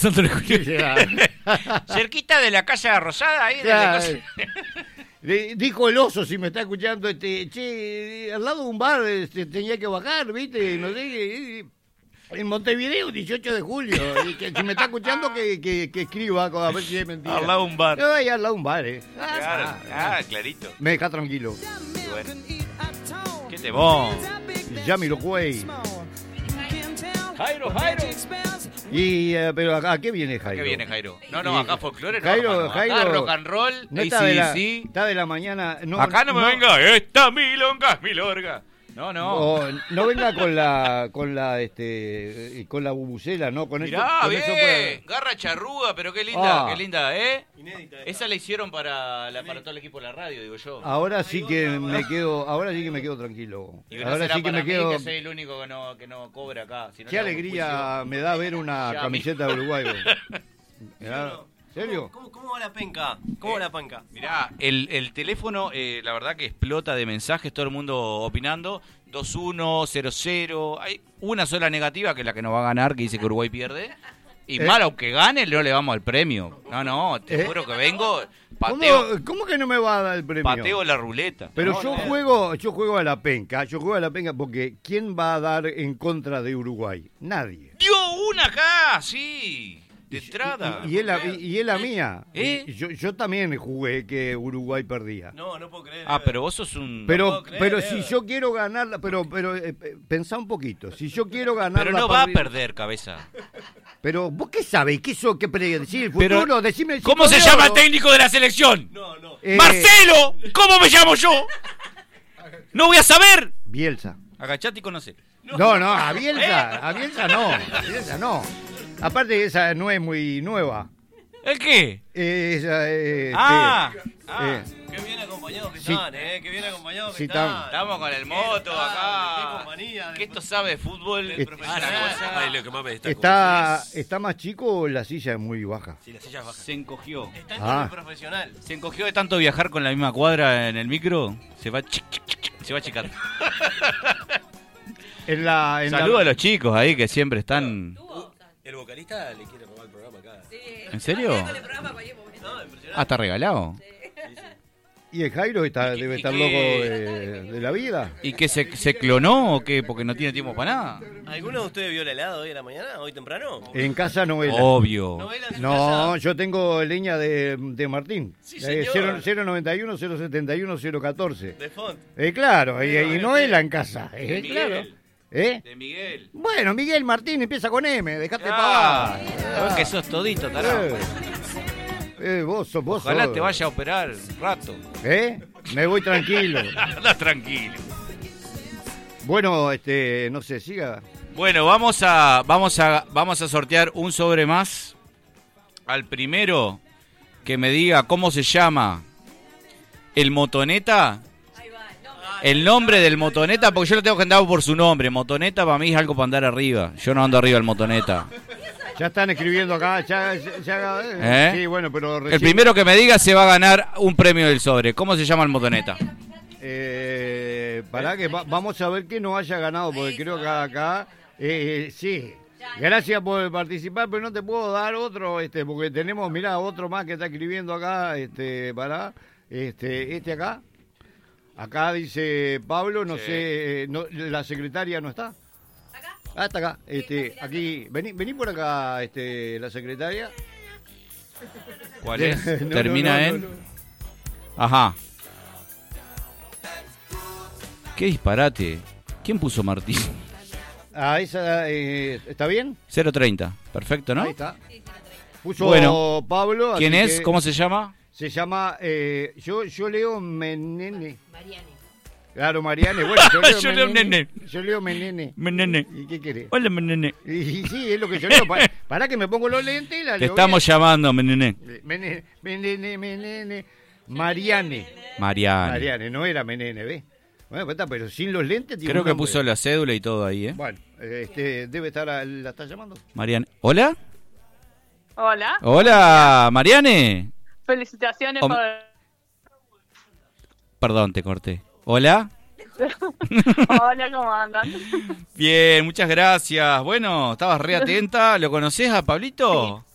Santo de Julio. Cerquita de la Casa Rosada, ahí. Claro. Dijo el oso, si me está escuchando, che, al lado de un bar tenía que bajar, ¿viste? No sé, en Montevideo, 18 de julio. Y que, si me está escuchando, que escriba, a ver si es mentira. Al lado de un bar. No, ahí al lado de un bar, Claro, clarito. Me deja tranquilo. Y bueno. Qué temón. Jamiroquai. Jairo. Y, pero acá, ¿a qué viene Jairo? ¿Qué viene Jairo? No, acá folclore, Jairo, acá rock and roll, no AC/DC. está de la mañana. No, acá no me venga, esta milonga es milorga. No. No venga con la bubucela, ¿no? Con Mirá, eso, bien, puede... garra charruga, pero qué linda, ¿eh? Inédita. Esa la hicieron para todo el equipo de la radio, digo yo. Ahora sí que me quedo tranquilo. Y no Ahora será sí que para me quedo. mí, que soy el único que no cobra acá. Si no Qué le hago alegría juicio. me da ver una Ya, camiseta de Uruguay. ¿En serio? ¿Cómo va la penca? ¿Cómo va la penca? Mirá, el teléfono, la verdad que explota de mensajes, todo el mundo opinando. 2-1, 0-0. Hay una sola negativa, que es la que nos va a ganar, que dice que Uruguay pierde. Y mal, aunque gane, no le vamos al premio. No, te juro que vengo, pateo. ¿Cómo que no me va a dar el premio? Pateo la ruleta. Pero yo juego a la penca, porque ¿quién va a dar en contra de Uruguay? Nadie. ¡Dio una acá! Sí. De entrada. Y es la mía. ¿Eh? Yo también jugué que Uruguay perdía. No puedo creer. Pero vos sos un... Pero creer, si yo quiero ganarla, pero pensá un poquito. Si yo quiero ganarla, Pero no va a perder, cabeza. Pero vos qué sabés, qué predecir el Pero, futuro, decime el ¿cómo cinco se de llama el oro. técnico de la selección? No. ¡Marcelo! ¿Cómo me llamo yo? ¿No voy a saber? Bielsa. Agachate y conoce. No, a Bielsa no. Aparte esa no es muy nueva. ¿El qué? Esa, Qué bien acompañados que Sí. están, qué bien acompañados que Sí, están. Estamos con el moto acá. Qué compañía. Que esto sabe de fútbol. Del profesional. Ay, lo que más me destaca. está más chico, la silla es muy baja. Sí, la silla es baja. Se encogió. Está en el profesional. Se encogió de tanto viajar con la misma cuadra en el micro. Se va achicando. Saludos a los chicos ahí que siempre están. El vocalista le quiere robar el programa acá. ¿En serio? ¿Está regalado? Y el Jairo debe estar loco de la vida. ¿Y que se clonó o qué? Porque no tiene tiempo para nada. ¿Alguno de ustedes vio la helada hoy a la mañana, hoy temprano? En casa no vela. Obvio. ¿No velan en No, casa? yo tengo leña de Martín. Sí, señor. 091, 071, 014. De Font. Claro, y no vela en casa. De Claro. Miguel. De Miguel. Bueno, Miguel Martín empieza con M, dejate Ah, pagar. vos que sos todito, tarado. Vos Ojalá sos. te vaya a operar un rato. Me voy tranquilo. Anda tranquilo. Bueno, no sé, siga. Bueno, vamos a sortear un sobre más. Al primero que me diga cómo se llama el motoneta. El nombre del motoneta, porque yo lo tengo que andar por su nombre. Motoneta para mí es algo para andar arriba. Yo no ando arriba el motoneta. Ya están escribiendo acá. Sí, bueno, pero El primero que me diga se va a ganar un premio del sobre. ¿Cómo se llama el motoneta? Pará que vamos a ver que no haya ganado, porque creo que acá... sí, gracias por participar, pero no te puedo dar otro, porque tenemos, mirá, otro más que está escribiendo acá, pará, acá. Acá dice Pablo, no sé, la secretaria no está. ¿Acá? Ah, está acá, aquí, vení por acá, la secretaria. ¿Cuál es? No, Termina en... no. Ajá. Qué disparate. ¿Quién puso Martín? Ah, esa, ¿está bien? 030. Perfecto, ¿no? Ahí está. Puso Bueno, Pablo. ¿quién así es? que ¿Cómo se llama? Se llama, yo leo Menene. Mariani. Claro, Mariane. Bueno, Yo leo Nene. Yo leo Menene. Menene. ¿Y qué querés? Hola, Menene. Y sí, es lo que yo leo. Para que me pongo los lentes y la Te leo estamos llamando, Menene. bien. Menene. Mariane. Mariane. No era Menene, ¿ves? Bueno, pero sin los lentes tiene Creo un que nombre. puso la cédula y todo ahí, ¿eh? Bueno, debe estar, ¿la está llamando? Mariane. ¿Hola? Hola, Hola, Mariane. felicitaciones Hom- por... Perdón, te corté. ¿Hola? Hola, ¿cómo andan? Bien, muchas gracias. Bueno, estabas re atenta. ¿Lo conocés a Pablito?